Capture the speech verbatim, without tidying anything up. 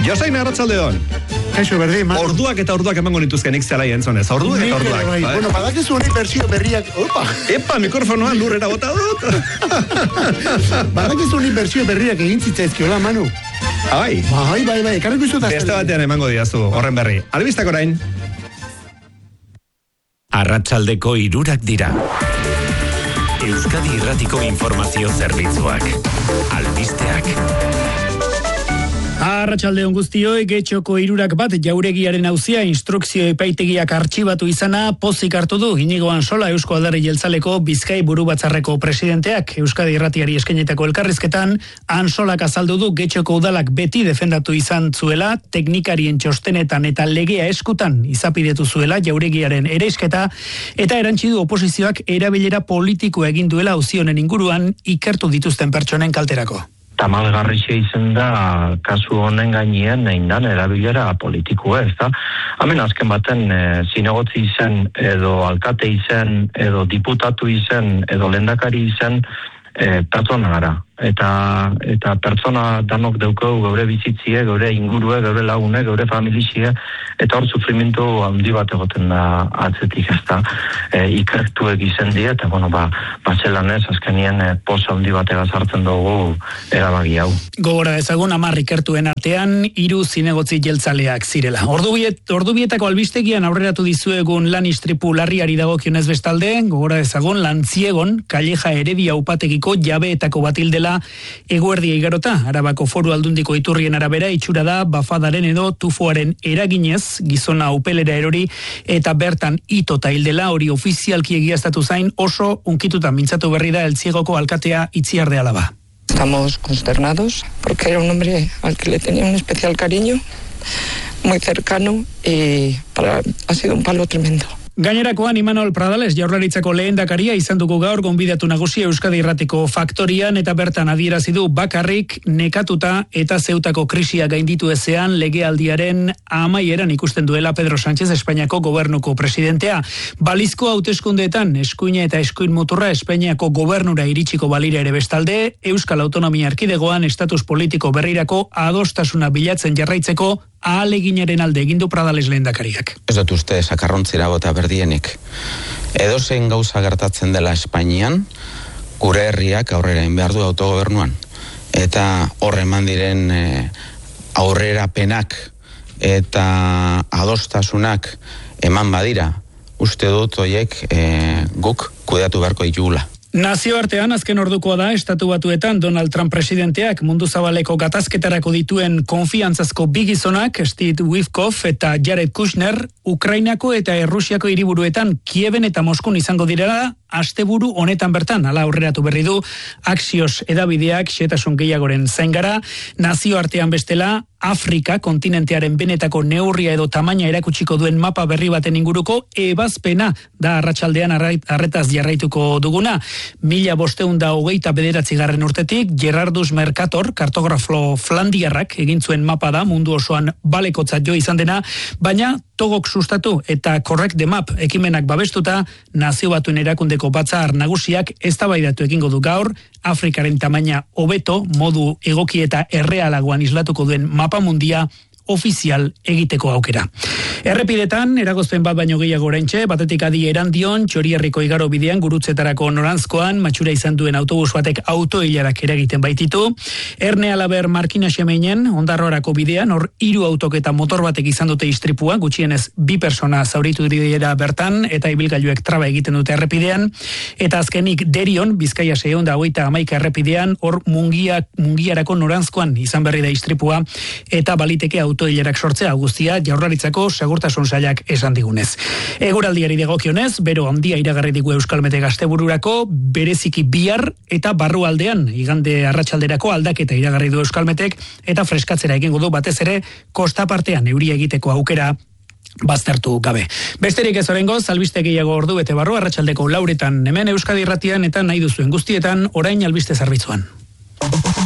Josain, arratsaldeon. Kaixo, berdin, Manu. Orduak eta orduak emango nituzken ikzela jentzonez. Orduak eta orduak. Bai. Bueno, badakizu honi bersio berriak... Opa! Epa, mikrofonoan lurrera bota dut. Badakizu honi bersio berriak egin zitzaizkiola, Manu. Bai. Bai, bai, bai. Karriko izu da... Beste batean emango diazu, horren berri. Albistak orain. Arratsaldeko hirurak dira. Euskadi Irratiko Informazio Zerbitzuak. Albisteak. Arratsaldeon guztioi, Getxoko hirurak bat jauregiaren auzia instrukzio epaitegiak artxibatu izana pozik hartu du Inigo Ansola Eusko Alderdi Jeltzaleko Bizkai Burubatzarreko presidenteak. Euskadi Irratiari eskainitako elkarrizketan Ansolak azaldu du Getxoko udalak beti defendatu izan zuela, teknikarien txostenetan eta legea eskutan izapidetu zuela jauregiaren ereisketa, eta erantsi du oposizioak erabilera politikoa egin duela auzi honen inguruan ikertu dituzten pertsonen kalterako. Tamalgarrixe izen da kasu honen gainean nahin dan erabilera politikoa, ez da? Hemen azken baten e, zinegotzi izen, edo alkate izen, edo diputatu izen, edo lehendakari izen, e, pertsona gara. Eta, eta pertsona danok deukau gaure bizitzie, gaure ingurue, gaure lagune, gaure familizie, eta hor sufrimentu handi bat egoten da atzetik, ez da, e, ikertu egizen die, eta bueno, ba, batxelan ez, azkenien e, posa handi bat egazartzen dugu erabagi hau. Gogora ezagun hamar ikertuen artean, hiru zinegotzi jeltzaleak zirela. Ordubiet, ordubietako albistegian aurreratu dizuegun lan istripu larriari dagokionez bestalde, gogora ezagun Lantziegon, Calleja Heredia upategiko jabeetako batildela eguerdia igarota. Arabako Foru Aldundiko iturrien arabera itxura da bafadaren edo tufoaren eraginez gizona upelera erori eta bertan itota hildela, hori ofizialki egiaztatu zain oso unkituta mintzatu berri da Eltziegoko alkatea Itziar de Alaba. Estamos consternados porque era un hombre al que le tenía un especial cariño, muy cercano, y para, ha sido un palo tremendo. Gainerakoan Imanol Pradales Jaurlaritzako lehendakaria izan dugu gaur gonbidatu nagusia Euskadi Irratiko faktorian, eta bertan adierazi du bakarrik nekatuta eta Zeutako krisia gainditu ezean legealdiaren amaieran ikusten duela Pedro Sánchez Espainiako gobernuko presidentea. Balizko hauteskundeetan eskuina eta eskuin muturra Espainiako gobernura iritsiko balira ere bestalde, Euskal Autonomia Erkidegoan estatus politiko berrirako adostasuna bilatzen jarraitzeko ahaleginaren alde egin du Pradales lehendakariak. Ez dut uste sakarrontzira bota berdienik. Edozein gauza gertatzen dela Espainian, gure herriak aurrera egin behar du autogobernuan. Eta horre eman diren e, aurrerapenak eta adostasunak eman badira, uste dut hoiek e, guk kudeatu beharko ditugula. Nazioartean azken ordukoa da Estatu Batuetan Donald Trump presidenteak mundu zabaleko gatazketarako dituen konfiantzazko bi gizonak, Steve Witkoff eta Jared Kushner, Ukrainako eta Errusiako hiriburuetan Kieben eta Moskun izango direla asteburu honetan bertan, hala aurreratu berri du Axios edabideak xehetasun gehiagoren zain gara. Nazioartean bestela Afrika kontinentearen benetako neurria edo tamaina erakutsiko duen mapa berri baten inguruko ebazpena da arratsaldean arretaz jarraituko duguna. Mila bosteun da hogeita bederatzigarren urtetik Gerardus Mercator, kartografo flandiarrak egin zuen mapa da, mundu osoan balekotzat jo izan dena, baina Togok sustatu eta Correct the Map ekimenak babestuta Nazio Batuen erakundeko batzar nagusiak eztabaidatu egingo du gaur Afrikaren tamaina hobeto, modu egoki eta errealagoan islatuko duen mapa mundia ofizial egiteko aukera. Errepidetan, eragozpen bat baino gehiago oraintxe, batetik adi Erandion, Txorierriko igaro bidean, Gurutzetara,ko noranzkoan, matxura izan duen autobus batek autoilarak eragiten baititu. Erne Alaber Markina Xemeinen, Ondarroarako bidean, hor hiru autok eta motor batek izan dute istripua, gutxienez bi persona zauritu dira bertan, eta ibilgailuek traba egiten dute errepidean. Eta azkenik Derion, Bizkaia seiehun eta hogeita hamaika errepidean, hor mungia, mungiarako noranzkoan izan berri da istripua, eta baliteke auto autoilerak sortzea guztia Jaurlaritzako segurtasun sailak esan digunez. Eguraldiari dagokionez, bero handia iragarri digu Euskalmetek astebururako, bereziki bihar eta barrualdean igande arratsalderako aldaketa iragarri du Euskalmetek, eta freskatzera egingo du batez ere kosta partean euria egiteko aukera baztertu gabe. Besterik ez oraingoz, albiste gehiago ordu bete barru arratsaldeko lauretan hemen Euskadi Irratian eta nahi duzuen guztietan orain albiste zerbitzuan.